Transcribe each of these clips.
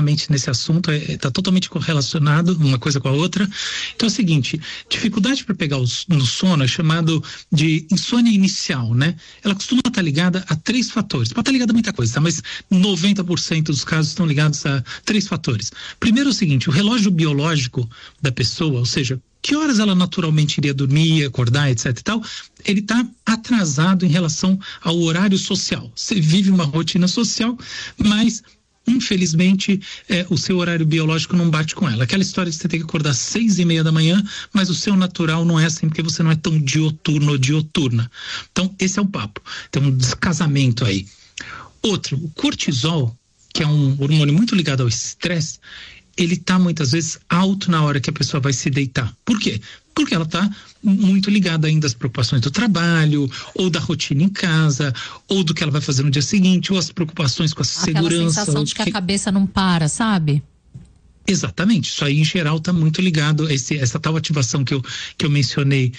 exatamente nesse assunto, está totalmente correlacionado uma coisa com a outra. Então é o seguinte, dificuldade para pegar no sono é chamado de insônia inicial, né? Ela costuma estar ligada a 3 fatores. Pode estar ligada a muita coisa, tá? Mas 90% dos casos estão ligados a 3 fatores. Primeiro é o seguinte, o relógio biológico da pessoa, ou seja, que horas ela naturalmente iria dormir, acordar, etc e tal, ele está atrasado em relação ao horário social. Você vive uma rotina social, mas infelizmente o seu horário biológico não bate com ela. Aquela história de você ter que acordar às 6:30 da manhã, mas o seu natural não é assim, porque você não é tão dioturno ou diuturna. Então esse é o papo. Tem um descasamento aí. Outro, o cortisol, que é um hormônio muito ligado ao estresse, ele está muitas vezes alto na hora que a pessoa vai se deitar. Por quê? Porque ela está muito ligada ainda às preocupações do trabalho, ou da rotina em casa, ou do que ela vai fazer no dia seguinte, ou as preocupações com a segurança. Aquela sensação de que a cabeça não para, sabe? Exatamente, isso aí em geral está muito ligado a essa tal ativação que eu mencionei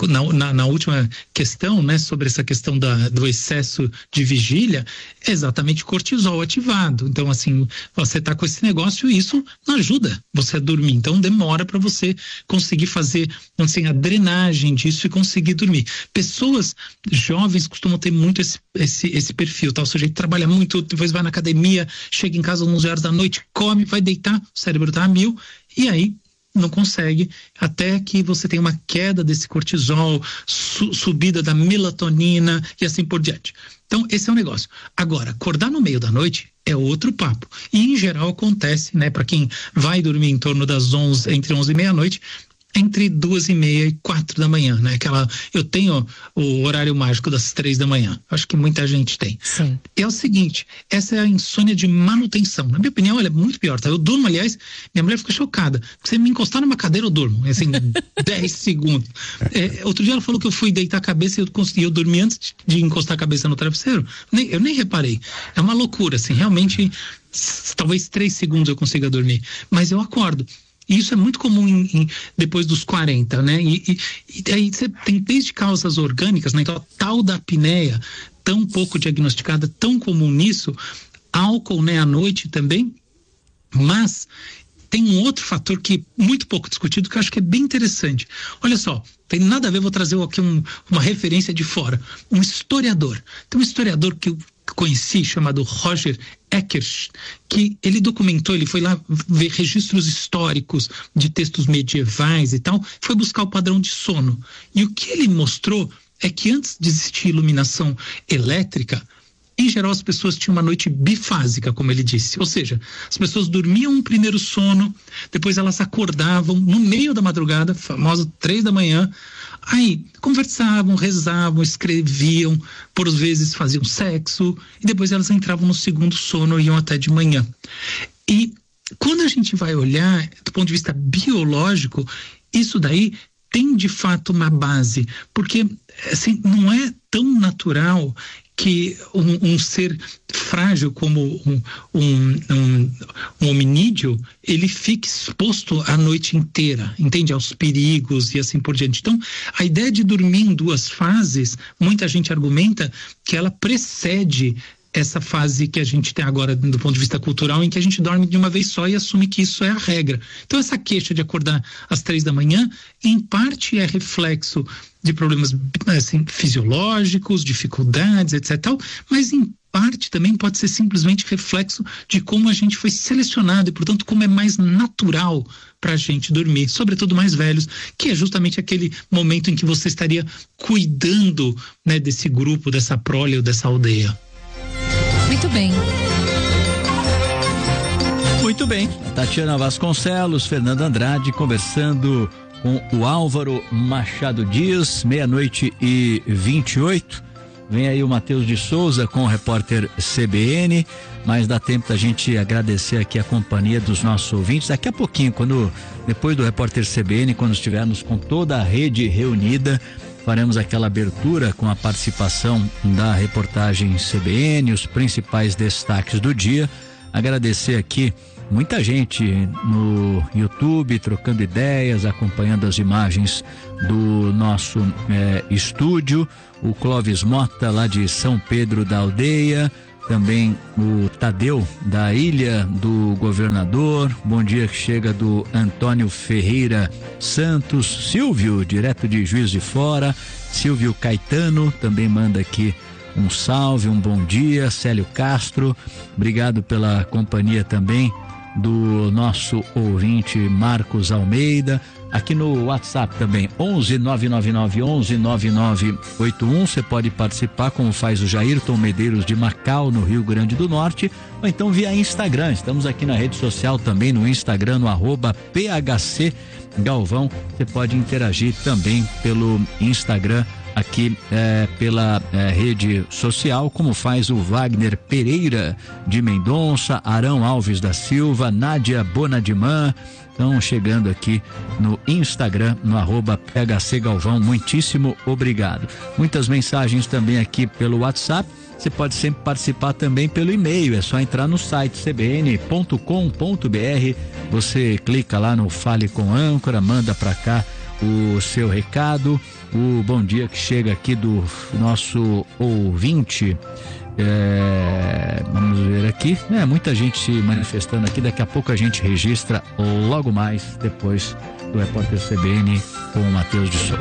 na última questão, né, sobre essa questão do excesso de vigília, é exatamente cortisol ativado. Então, assim, você está com esse negócio e isso não ajuda você a dormir. Então, demora para você conseguir fazer, assim, a drenagem disso e conseguir dormir. Pessoas jovens costumam ter muito esse perfil, tá? O sujeito trabalha muito, depois vai na academia, chega em casa às 11 horas da noite, come, vai deitar, o cérebro está a 1000, e aí não consegue, até que você tem uma queda desse cortisol, subida da melatonina e assim por diante. Então, esse é o negócio. Agora, acordar no meio da noite é outro papo. E, em geral, acontece, né, para quem vai dormir em torno das 11, entre 11 e meia-noite, entre 2:30 e 4 da manhã, né? Eu tenho o horário mágico das 3 da manhã. Acho que muita gente tem. Sim. É o seguinte, essa é a insônia de manutenção. Na minha opinião, ela é muito pior, tá? Eu durmo, aliás, minha mulher fica chocada. Se me encostar numa cadeira, eu durmo. Assim, 10 segundos. Outro dia ela falou que eu fui deitar a cabeça e eu dormi antes de encostar a cabeça no travesseiro. Eu nem reparei. É uma loucura, assim, realmente, talvez 3 segundos eu consiga dormir. Mas eu acordo. E isso é muito comum depois dos 40, né? E aí você tem desde causas orgânicas, né? Então, a tal da apneia, tão pouco diagnosticada, tão comum nisso, álcool, né, à noite também, mas tem um outro fator que é muito pouco discutido, que eu acho que é bem interessante. Olha só, tem nada a ver, vou trazer aqui uma referência de fora. Um historiador. Tem um historiador que eu conheci, chamado Roger Eckert, que ele documentou, ele foi lá ver registros históricos de textos medievais e tal, foi buscar o padrão de sono. E o que ele mostrou é que antes de existir iluminação elétrica, em geral as pessoas tinham uma noite bifásica, como ele disse, ou seja, as pessoas dormiam um primeiro sono, depois elas acordavam no meio da madrugada, famosa 3 da manhã, aí conversavam, rezavam, escreviam, por vezes faziam sexo, e depois elas entravam no segundo sono e iam até de manhã. E quando a gente vai olhar do ponto de vista biológico, isso daí tem de fato uma base, porque assim, não é tão natural que um ser frágil como um hominídeo, ele fique exposto a noite inteira, entende? Aos perigos e assim por diante. Então, a ideia de dormir em 2 fases, muita gente argumenta que ela precede essa fase que a gente tem agora do ponto de vista cultural, em que a gente dorme de uma vez só e assume que isso é a regra. Então essa queixa de acordar às 3 da manhã, em parte é reflexo de problemas assim, fisiológicos, dificuldades, etc. Mas em parte também pode ser simplesmente reflexo de como a gente foi selecionado e, portanto, como é mais natural para a gente dormir, sobretudo mais velhos, que é justamente aquele momento em que você estaria cuidando, né, desse grupo, dessa prole ou dessa aldeia. Muito bem. Muito bem. Tatiana Vasconcelos, Fernanda Andrade conversando com o Álvaro Machado Dias, 00:28. Vem aí o Matheus de Souza com o repórter CBN, mas dá tempo da gente agradecer aqui a companhia dos nossos ouvintes. Daqui a pouquinho, depois do repórter CBN, quando estivermos com toda a rede reunida, faremos aquela abertura com a participação da reportagem CBN, os principais destaques do dia. Agradecer aqui muita gente no YouTube, trocando ideias, acompanhando as imagens do nosso estúdio. O Clóvis Mota, lá de São Pedro da Aldeia, também o Tadeu da Ilha do Governador, bom dia que chega do Antônio Ferreira Santos, Silvio, direto de Juiz de Fora, Silvio Caetano também manda aqui um salve, um bom dia, Célio Castro, obrigado pela companhia também do nosso ouvinte Marcos Almeida, aqui no WhatsApp também, 11 999 11 9981, você pode participar como faz o Jairton Medeiros de Macau, no Rio Grande do Norte, ou então via Instagram, estamos aqui na rede social também, no Instagram, no @PHC Galvão, você pode interagir também pelo Instagram, aqui pela rede social, como faz o Wagner Pereira de Mendonça, Arão Alves da Silva, Nádia Bonadiman, estão chegando aqui no Instagram, no @PHC Galvão, muitíssimo obrigado. Muitas mensagens também aqui pelo WhatsApp, você pode sempre participar também pelo e-mail, é só entrar no site cbn.com.br, você clica lá no Fale com Âncora, manda para cá o seu recado, o bom dia que chega aqui do nosso ouvinte, vamos ver aqui, muita gente se manifestando aqui, daqui a pouco a gente registra logo mais depois do Repórter CBN com o Matheus de Souza.